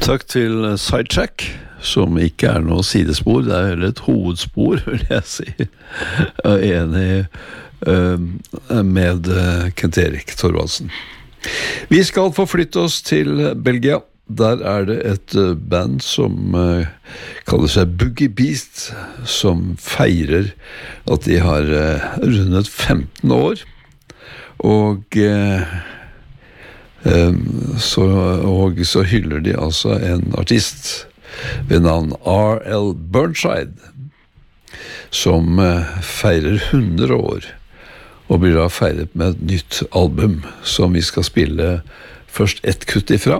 Takk til Sidetrack, som ikke noe sidespor, det heller et hovedspor, vil jeg si. Jeg enig med Kent Erik Thorvaldsen. Vi skal forflytte oss til Belgia. Der det et band som kaller seg Boogie Beast, som feirer at de har rundet 15 år, og så hyller de altså en artist ved navn R.L. Burnside, som feirer 100 år, og blir da feiret med et nytt album, som vi skal spille først ett kutt ifra.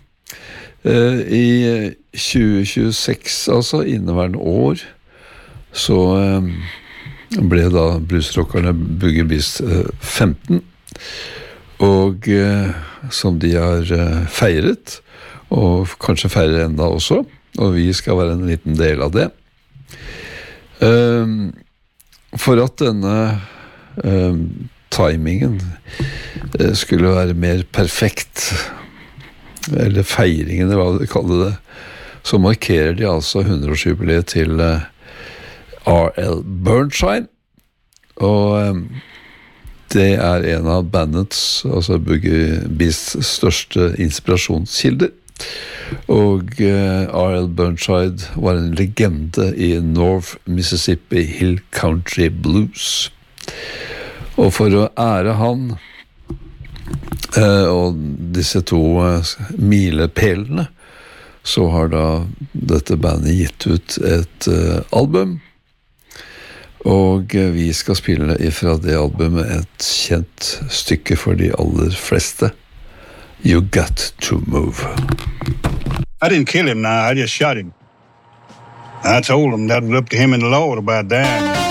I 2026, altså inneværende år, så ble da bluesrockerne Boogie Beast 15, og som de har feiret, og kanskje feirer enda også, og vi skal være en liten del av det. For at denne timingen skulle være mer perfekt, eller feiringen, eller hva du kaller det, så markerer de altså 100-årsjubileet til R.L. Burnside, og det en av bandets, altså Boogie Beasts største inspirasjonskilder, og R.L. Burnside var en legende i North Mississippi Hill Country Blues. Og for å ære han og disse to milepælene, så har da dette bandet gitt ut et album, og vi skal spille ifra det albumet et kjent stykke for de aller fleste. You Got to Move. I didn't kill him now, I just shot him. I told him that was up to him and the Lord about that.